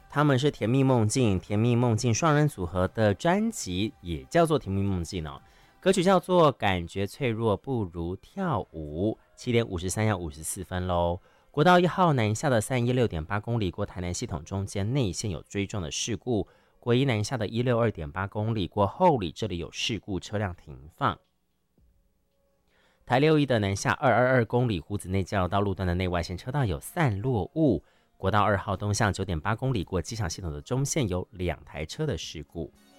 他们是甜蜜梦境，甜蜜梦境双人组合的专辑也叫做甜蜜梦境哦。歌曲叫做感觉脆弱不如跳舞。7点53要54分喽。国道1号南下的316.8公里过台南系统中间内线有追撞的事故，国一南下的162.8公里过后里这里有事故，车辆停放。台61的南下222公里胡子内交流道路段的内外线车道有散落物。国道2号东向9.8公里过机场系统的中线有2台车的事故。